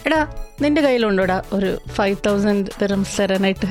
എടാ നിന്റെ കയ്യിലുണ്ടോടാ ഒരു 5,000 dirhams തരാനായിട്ട്?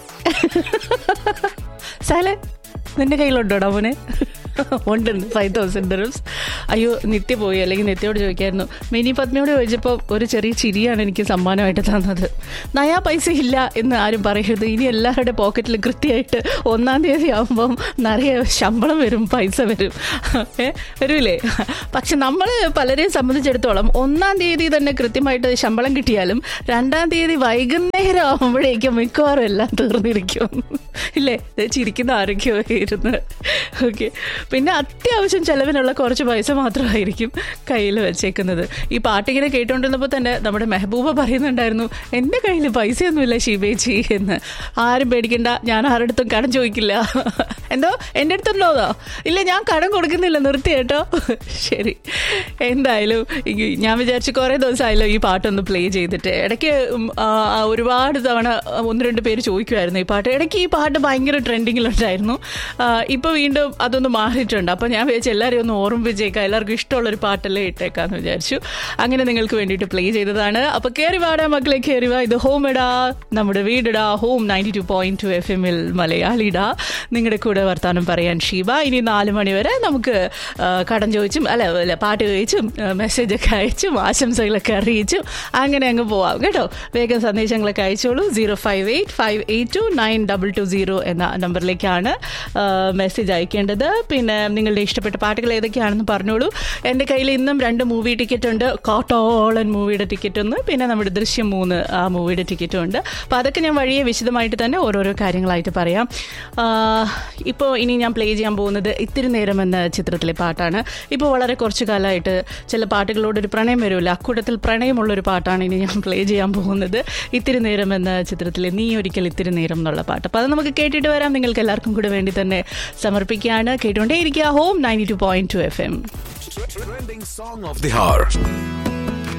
സാലേ നിന്റെ കയ്യിലുണ്ടോടാ മോനെ? ഉണ്ട് 5,000 dirhams. അയ്യോ നിത്യ പോയി, അല്ലെങ്കിൽ നിത്യയോട് ചോദിക്കായിരുന്നു. മിനി പത്മയോട് ചോദിച്ചപ്പോൾ ഒരു ചെറിയ ചിരിയാണ് എനിക്ക് സമ്മാനമായിട്ട് തന്നത്. നയാ പൈസ ഇല്ല എന്ന് ആരും പറയരുത്. ഇനി എല്ലാവരുടെ പോക്കറ്റിലും കൃത്യമായിട്ട് 1-ാം തീയതി ആകുമ്പം നിറയെ ശമ്പളം വരും, പൈസ വരും, വരൂലേ? പക്ഷെ നമ്മൾ പലരെയും സംബന്ധിച്ചിടത്തോളം 1-ാം തീയതി തന്നെ കൃത്യമായിട്ട് ശമ്പളം കിട്ടിയാലും 2-ാം തീയതി വൈകുന്നേരം ആകുമ്പോഴേക്കും മിക്കവാറും എല്ലാം തീർന്നിരിക്കും, ഇല്ലേ? ചിരിക്കുന്ന ആരൊക്കെയോ ഇരുന്ന്. ഓക്കെ, പിന്നെ അത്യാവശ്യം ചെലവിനുള്ള കുറച്ച് പൈസ മാത്രമായിരിക്കും കയ്യിൽ വെച്ചേക്കുന്നത്. ഈ പാട്ടിങ്ങനെ കേട്ടുകൊണ്ടിരുന്നപ്പോൾ തന്നെ നമ്മുടെ മെഹബൂബ പറയുന്നുണ്ടായിരുന്നു, എൻ്റെ കയ്യിൽ പൈസയൊന്നുമില്ല ഷീബേച്ചി എന്ന്. ആരും പേടിക്കണ്ട, ഞാൻ ആരുടെ അടുത്തും കടം ചോദിക്കില്ല. എന്തോ എൻ്റെ അടുത്തുണ്ടോന്നോ? ഇല്ല, ഞാൻ കടം കൊടുക്കുന്നില്ല, നിർത്തി കേട്ടോ. ശരി, എന്തായാലും ഞാൻ വിചാരിച്ചു കുറേ ദിവസമായല്ലോ ഈ പാട്ടൊന്ന് പ്ലേ ചെയ്തിട്ട്. ഇടയ്ക്ക് ഒരുപാട് തവണ 1-2 പേര് ചോദിക്കുമായിരുന്നു ഈ പാട്ട്. ഇടയ്ക്ക് ഈ പാട്ട് ഭയങ്കര ട്രെൻഡിങ്ങിലുണ്ടായിരുന്നു. ഇപ്പോൾ വീണ്ടും അതൊന്ന് മാറിയിട്ടുണ്ട്. അപ്പോൾ ഞാൻ വിചാരിച്ചു എല്ലാവരെയും ഒന്ന് ഓർമ്മിപ്പിച്ചേക്കാം, എല്ലാവർക്കും ഇഷ്ടമുള്ളൊരു പാട്ടല്ലേ ഇട്ടേക്കാന്ന് വിചാരിച്ചു. അങ്ങനെ നിങ്ങൾക്ക് വേണ്ടിയിട്ട് പ്ലേ ചെയ്തതാണ്. അപ്പോൾ കയറി വാടാ മക്കളെ, കയറി വാ. ഇത് ഹോം ഇടാ, നമ്മുടെ വീടിടാ, ഹോം 92.2 FM മലയാളിടാ. നിങ്ങളുടെ കൂടെ വർത്താനം പറയാൻ ഷീബ. ഇനി 4 മണി വരെ നമുക്ക് കടം ചോദിച്ചും അല്ല പാട്ട് ചോദിച്ചും മെസ്സേജൊക്കെ അയച്ചും ആശംസകളൊക്കെ അറിയിച്ചും അങ്ങനെ അങ്ങ് പോവാം കേട്ടോ. വേഗം സന്ദേശങ്ങളൊക്കെ അയച്ചോളൂ. 058582922 എന്ന നമ്പറിലേക്കാണ് മെസ്സേജ് അയക്കേണ്ടത്. പിന്നെ നിങ്ങളുടെ ഇഷ്ടപ്പെട്ട പാട്ടുകൾ ഏതൊക്കെയാണെന്ന് പറഞ്ഞോളൂ. എൻ്റെ കയ്യിൽ ഇന്നും 2 മൂവി ടിക്കറ്റ് ഉണ്ട്. കാട്ടോളൻ മൂവിയുടെ ടിക്കറ്റ് ഒന്ന്, പിന്നെ നമ്മുടെ ദൃശ്യം 3 ആ മൂവിയുടെ ടിക്കറ്റും ഉണ്ട്. അപ്പോൾ അതൊക്കെ ഞാൻ വഴിയെ വിശദമായിട്ട് തന്നെ ഓരോരോ കാര്യങ്ങളായിട്ട് പറയാം. ഇപ്പോൾ ഇനി ഞാൻ പ്ലേ ചെയ്യാൻ പോകുന്നത് ഇത്തിരി നേരം എന്ന ചിത്രത്തിലെ പാട്ടാണ്. ഇപ്പോൾ വളരെ കുറച്ച് കാലമായിട്ട് ചില പാട്ടുകളോടൊരു പ്രണയം വരുമല്ലോ, അക്കൂട്ടത്തിൽ പ്രണയമുള്ളൊരു പാട്ടാണ് ഇനി ഞാൻ പ്ലേ ചെയ്യാൻ പോകുന്നത്. ഇത്തിരി നേരം എന്ന ചിത്രത്തിലെ നീ ഒരിക്കൽ ഇത്തിരി നേരം എന്നുള്ള പാട്ട്. അപ്പോൾ അത് നമുക്ക് കേട്ടിട്ട് വരാം. നിങ്ങൾക്ക് എല്ലാവർക്കും കൂടെ വേണ്ടി തന്നെ സമർപ്പിക്കുകയാണ്. കേട്ടുകൊണ്ടേ ഇരിക്കുക home 92.2 FM. Trending song of the hour.